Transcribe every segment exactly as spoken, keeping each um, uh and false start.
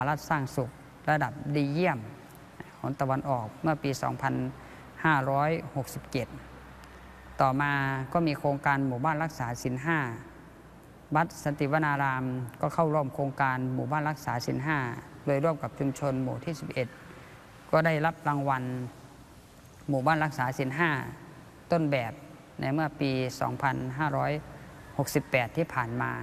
รัฐสร้างสุขระดับดีเยี่ยมของตะวันออกเมื่อปี สองพันห้าร้อยหกสิบเจ็ด ต่อมาก็มีโครงการหมู่บ้านรักษาศีลห้าวัดสันติวนารามก็เข้าร่วมโครงการหมู่บ้านรักษาศีลห้าโดยร่วมกับชุมชนหมู่ที่ สิบเอ็ด ก็ได้รับรางวัลหมู่บ้านรักษาศีลห้าต้นแบบในเมื่อปี สองพันห้าร้อยหกสิบแปด ที่ผ่านมา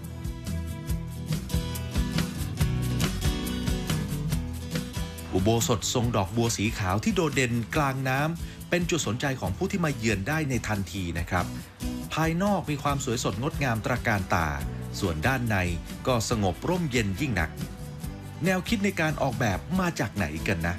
อุโบสถทรงดอกบัวสีขาวที่โดดเด่นกลางน้ำเป็นจุดสนใจของผู้ที่มาเยือนได้ในทันทีนะครับภายนอกมีความสวยสดงดงามตระการตาส่วนด้านในก็สงบร่มเย็นยิ่งนักแนวคิดในการออกแบบมาจากไหนกันนะ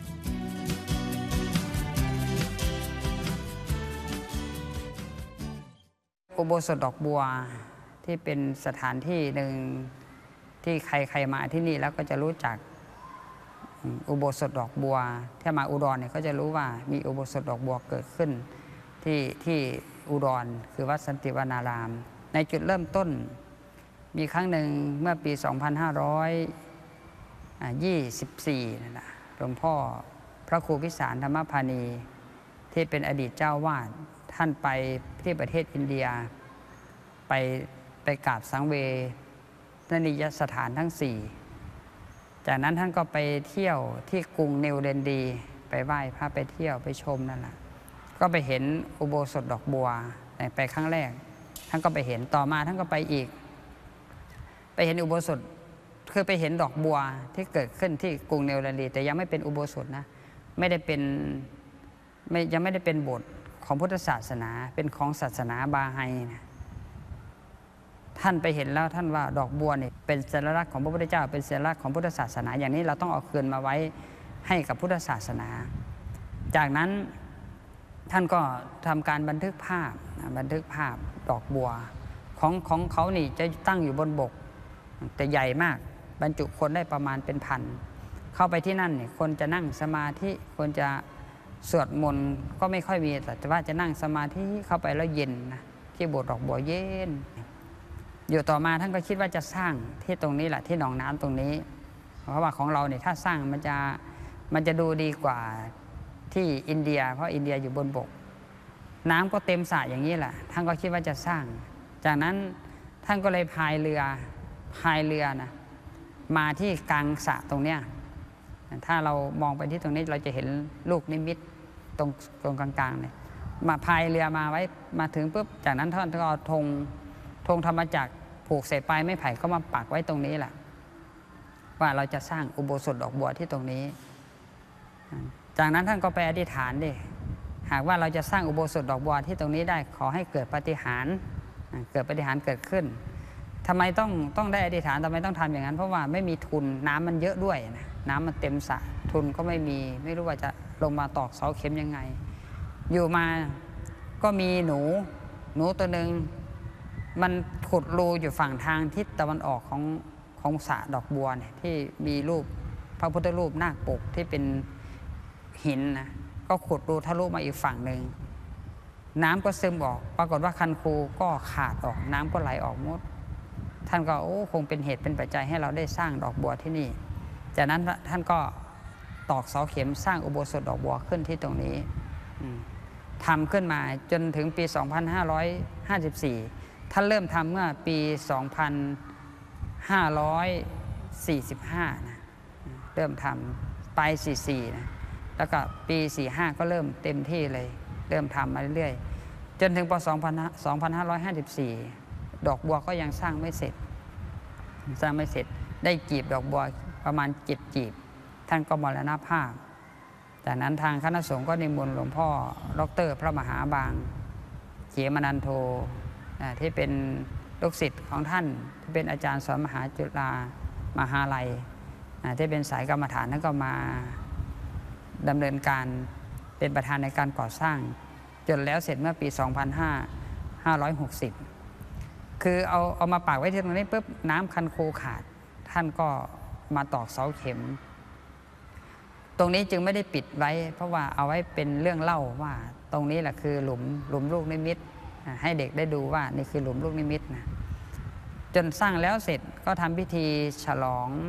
อุโบสถดอกบัวที่เป็นสถานที่หนึ่งที่ใครๆมาที่นี่แล้วก็จะรู้จักอุโบสถดอกบัวถ้ามาอุดรเนี่ยก็จะรู้ว่ามีอุโบสถดอกบัวเกิดขึ้นที่ที่อุดรคือวัดสันติวนารามในจุดเริ่มต้นมีครั้งหนึ่งเมื่อปี สองพันห้าร้อยยี่สิบสี่ นั่นแหละหลวงพ่อพระครูพิสารธรรมพานีที่เป็นอดีตเจ้าวาดท่านไปที่ประเทศอินเดียไปไปกราบสังเวชนียสถานทั้งสี่จากนั้นท่านก็ไปเที่ยวที่กรุงนิวเดลลีไปไหว้พระไปเที่ยวไปชมนั่นแหละก็ไปเห็นอุโบสถดอกบัวไปครั้งแรกท่านก็ไปเห็นต่อมาท่านก็ไปอีกไปเห็นอุโบสถคือไปเห็นดอกบัวที่เกิดขึ้นที่กรุงนิวเดลลีแต่ยังไม่เป็นอุโบสถนะไม่ได้เป็นไม่ยังไม่ได้เป็นโบสถ์ของพุทธศาสนาเป็นของศาสนาบาไฮนะท่านไปเห็นแล้วท่านว่าดอกบัวเนี่ยเป็นสัญลักษณ์ของพระพุทธเจ้าเป็นสัญลักษณ์ของพุทธศาสนาอย่างนี้เราต้องเอาคืนมาไว้ให้กับพุทธศาสนาจากนั้นท่านก็ทำการบันทึกภาพบันทึกภาพดอกบัวของของเขานี่จะตั้งอยู่บนบกแต่ใหญ่มากบรรจุคนได้ประมาณเป็นพันเข้าไปที่นั่นเนี่ยคนจะนั่งสมาธิคนจะสวดมนต์ก็ไม่ค่อยมีแต่ว่าจะนั่งสมาธิเข้าไปแล้วเย็นนะที่โบสถ์ดอกบัวเย็นอยู่ต่อมาท่านก็คิดว่าจะสร้างที่ตรงนี้แหละที่หนองน้ำตรงนี้เพราะว่าของเราเนี่ยถ้าสร้างมันจะมันจะดูดีกว่าที่อินเดียเพราะอินเดียอยู่บนบกน้ำก็เต็มสระอย่างนี้แหละท่านก็คิดว่าจะสร้างจากนั้นท่านก็เลยพายเรือพายเรือนะมาที่กลางสระตรงเนี้ยถ้าเรามองไปที่ตรงนี้เราจะเห็นลูกนิมิตตรงตรงกลางๆเนี่ยมาพายเรือมาไว้มาถึงปุ๊บจากนั้นท่านก็เอาธงธงธรรมจักรผูกใส่ปลายไม้ไผ่ก็มาปักไว้ตรงนี้แหละว่าเราจะสร้างอุโบสถดอกบัวที่ตรงนี้จากนั้นท่านก็ไปอธิษฐานดิหากว่าเราจะสร้างอุโบสถดอกบัวที่ตรงนี้ได้ขอให้เกิดปาฏิหาริย์เกิดปาฏิหาริย์เกิดขึ้นทำไมต้องต้องได้อธิษฐานทำไมต้องทำอย่างนั้นเพราะว่าไม่มีทุนน้ำมันเยอะด้วยนะน้ำมันเต็มสระทุนก็ไม่มีไม่รู้ว่าจะลงมาตอกเสาเข็มยังไงอยู่มาก็มีหนูหนูตัวหนึ่งมันขุดรูอยู่ฝั่งทางทิศตะวันออกของของสระดอกบัวเนี่ยที่มีรูปพระพุทธรูปนาคปกที่เป็นหินนะก็ขุดรูทะลุมาอีกฝั่งหนึ่งน้ำก็ซึมออกปรากฏว่าคันคูก็ขาดออกน้ำก็ไหลออกหมดท่านก็โอ้คงเป็นเหตุเป็นปัจจัยให้เราได้สร้างดอกบัวที่นี่จากนั้นท่านก็ตอกเสาเข็มสร้างอุโบสถดอกบัวขึ้นที่ตรงนี้ทำขึ้นมาจนถึงปี สองพันห้าร้อยห้าสิบสี่ ท่านเริ่มทำเมื่อปี สองพันห้าร้อยสี่สิบห้า นะเริ่มทำปลายสี่สิบสี่นะแล้วก็ปีสี่สิบห้าก็เริ่มเต็มที่เลยเริ่มทำมาเรื่อยๆจนถึงปี สองพันห้าร้อยห้าสิบสี่ ดอกบัวก็ยังสร้างไม่เสร็จสร้างไม่เสร็จได้กีบดอกบัวประมาณเจ็ดกีบท่านก็มรณภาพจากนั้นทางคณะสงฆ์ก็นิมนต์หลวงพ่อดร.พระมหาบางเขมนันโทที่เป็นลูกศิษย์ของท่านที่เป็นอาจารย์สอนมหาจุฬามหาลัยที่เป็นสายกรรมฐานท่านก็มาดำเนินการเป็นประธานในการก่อสร้างจนแล้วเสร็จเมื่อปี สองพันห้าร้อยหกสิบ คือเอาเอามาปักไว้ที่ตรงนี้ปุ๊บน้ำคันคูขาดท่านก็มาตอกเสาเข็มตรงนี้จึงไม่ได้ปิดไว้เพราะว่าเอาไว้เป็นเรื่องเล่าว่าตรงนี้แหละคือหลุมหลุมลูกนิมิตให้เด็กได้ดูว่านี่คือหลุมลูกนิมิตนะจนสร้างแล้วเสร็จก็ทำพิธีฉลอง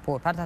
โปรดพัฒ